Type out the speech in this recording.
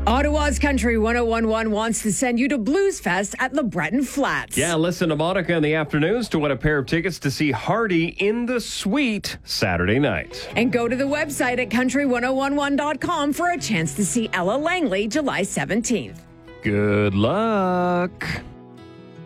Ottawa's Country 1011 wants to send you to Blues Fest at LeBreton Flats. Yeah, listen to Monica in the afternoons to win a pair of tickets to see Hardy in the Suite Saturday night. And go to the website at country1011.com for a chance to see Ella Langley July 17th. Good luck.